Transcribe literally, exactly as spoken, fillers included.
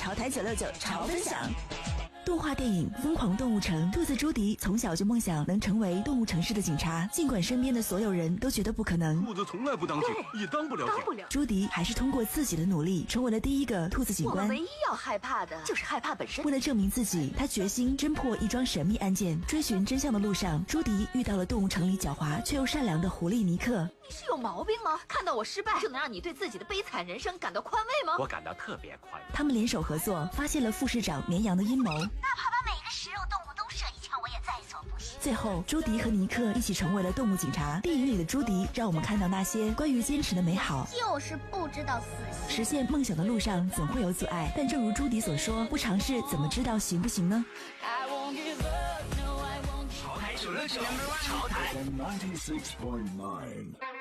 潮台九六九潮分享。动画电影《疯狂动物城》，兔子朱迪从小就梦想能成为动物城市的警察，尽管身边的所有人都觉得不可能。 兔子从来不当警，也当不了警。 朱迪还是通过自己的努力，成为了第一个兔子警官。 我们唯一要害怕的就是害怕本身。 为了证明自己，他决心侦破一桩神秘案件。追寻真相的路上，朱迪遇到了动物城里狡猾却又善良的狐狸尼克。 你是有毛病吗？看到我失败就能让你对自己的悲惨人生感到宽慰吗？ 我感到特别宽慰。 他们联手合作，发现了副市长绵羊的阴谋。 哪怕把每个食肉动物都射一枪，我也在所不惜。 最后，朱迪和尼克一起成为了动物警察。电影里的朱迪让我们看到那些关于坚持的美好。 就是不知道死心。 实现梦想的路上总会有阻碍，但正如朱迪所说，不尝试怎么知道行不行呢？ 潮台九六九，潮台。 ninety-six point nine